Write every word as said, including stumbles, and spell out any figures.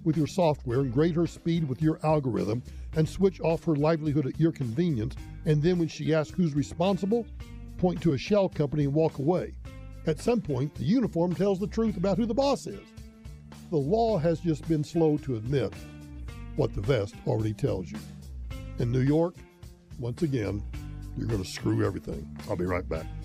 with your software and grade her speed with your algorithm and switch off her livelihood at your convenience, and then when she asks who's responsible, point to a shell company and walk away. At some point, the uniform tells the truth about who the boss is. The law has just been slow to admit what the vest already tells you. In New York, once again, you're going to screw everything. I'll be right back.